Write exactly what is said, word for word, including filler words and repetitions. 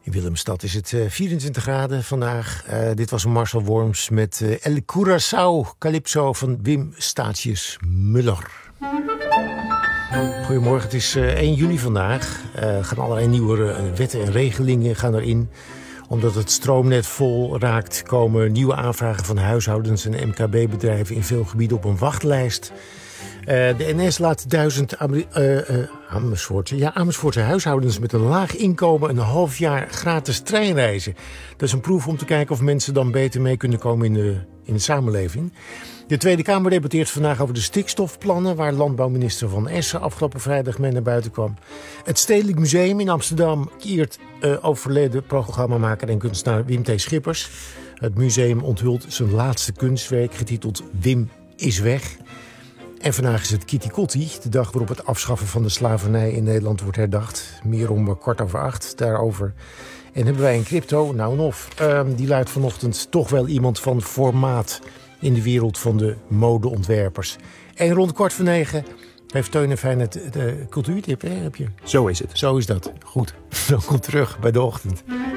In Willemstad is het uh, vierentwintig graden vandaag. Uh, dit was Marcel Worms met uh, El Curaçao Calypso van Wim Statius Muller. Goedemorgen, het is uh, één juli vandaag. Er uh, gaan allerlei nieuwe uh, wetten en regelingen gaan erin. Omdat het stroomnet vol raakt, komen nieuwe aanvragen van huishoudens en M K B-bedrijven in veel gebieden op een wachtlijst. Uh, de N S laat duizend Amer- uh, uh, Amersfoortse, ja, Amersfoortse huishoudens met een laag inkomen een half jaar gratis treinreizen. Dat is een proef om te kijken of mensen dan beter mee kunnen komen in de, in de samenleving. De Tweede Kamer debatteert vandaag over de stikstofplannen, waar landbouwminister Van Essen afgelopen vrijdag mee naar buiten kwam. Het Stedelijk Museum in Amsterdam eert uh, overleden programmamaker en kunstenaar Wim T. Schippers. Het museum onthult zijn laatste kunstwerk, getiteld Wim is weg. En vandaag is het Kitty Kotti, de dag waarop het afschaffen van de slavernij in Nederland wordt herdacht. Meer om kwart over acht daarover. En hebben wij een crypto, nou en of. Uh, die luidt vanochtend toch wel iemand van formaat in de wereld van de modeontwerpers. En rond kwart voor negen heeft Teun en Fijn het de cultuurtip, hè? Heb je? Zo is het. Zo is dat. Goed. Welkom terug bij De Ochtend.